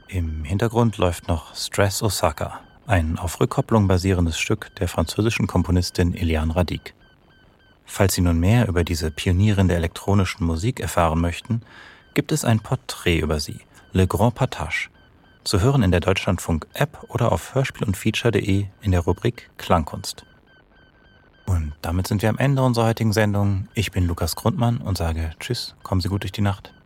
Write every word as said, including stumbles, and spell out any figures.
Im Hintergrund läuft noch Stress Osaka, ein auf Rückkopplung basierendes Stück der französischen Komponistin Éliane Radic. Falls Sie nun mehr über diese Pionierin der elektronischen Musik erfahren möchten, gibt es ein Porträt über sie, Le Grand Partage, zu hören in der Deutschlandfunk-App oder auf hörspiel und feature punkt de in der Rubrik Klangkunst. Und damit sind wir am Ende unserer heutigen Sendung. Ich bin Lukas Grundmann und sage Tschüss, kommen Sie gut durch die Nacht.